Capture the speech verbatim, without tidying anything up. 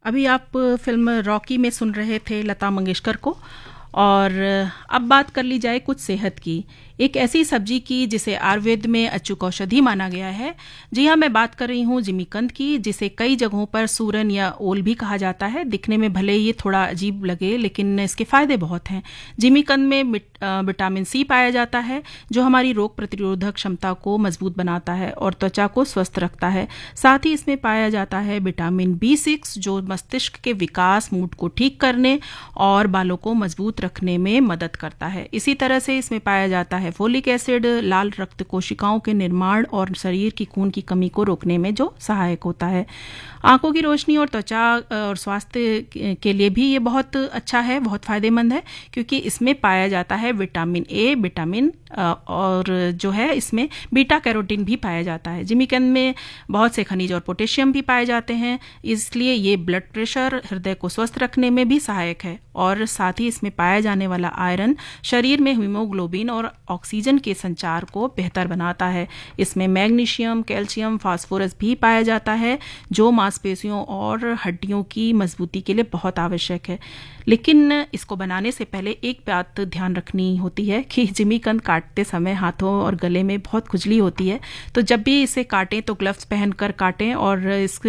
अभी आप film Rocky में सुन रहे थे लता मंगेशकर को। और अब बात कर ली जाए कुछ सेहत की, एक ऐसी सब्जी की जिसे आयुर्वेद में अचूक औषधि माना गया है। जी हाँ, मैं बात कर रही हूँ जिमीकंद की, जिसे कई जगहों पर सूरन या ओल भी कहा जाता है। दिखने में भले ये थोड़ा अजीब लगे, लेकिन इसके फायदे बहुत हैं। जिमीकंद में विटामिन सी पाया जाता है, जो हमारी रोग प्रतिरोधक क्षमता को मजबूत बनाता है और त्वचा को स्वस्थ रखता है। साथ ही इसमें पाया जाता है विटामिन बी सिक्स, जो मस्तिष्क के विकास, मूड को ठीक करने और बालों को मजबूत रखने में मदद करता है। इसी तरह से इसमें पाया जाता है फोलिक एसिड, लाल रक्त कोशिकाओं के निर्माण और शरीर की खून की कमी को रोकने में जो सहायक होता है। आंखों की रोशनी और त्वचा और स्वास्थ्य के लिए भी ये बहुत अच्छा है, बहुत फायदेमंद है, क्योंकि इसमें पाया जाता है विटामिन ए, विटामिन और जो है इसमें बीटा कैरोटीन भी पाया जाता है। जिमीकंद में बहुत से खनिज और पोटेशियम भी पाए जाते हैं, इसलिए ये ब्लड प्रेशर, हृदय को स्वस्थ रखने में भी सहायक है। और साथ ही इसमें पाया जाने वाला आयरन शरीर में हीमोग्लोबिन और ऑक्सीजन के संचार को बेहतर बनाता है। इसमें मैग्नीशियम, कैल्शियम, फास्फोरस भी पाया जाता है, जो मांसपेशियों और हड्डियों की मजबूती के लिए बहुत आवश्यक है। लेकिन इसको बनाने से पहले एक बात ध्यान रखनी होती है कि जिमीकंद काटते समय हाथों और गले में बहुत खुजली होती है, तो जब भी इसे काटें तो ग्लव्स पहनकर काटें और इस